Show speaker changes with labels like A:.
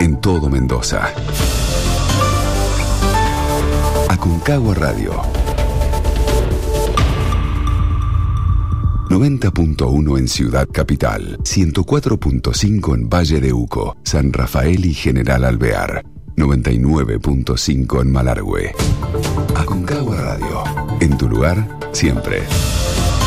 A: en todo Mendoza. Aconcagua Radio. 90.1 en Ciudad Capital, 104.5 en Valle de Uco, San Rafael y General Alvear, 99.5 en Malargüe. Aconcagua Radio, en tu lugar, siempre.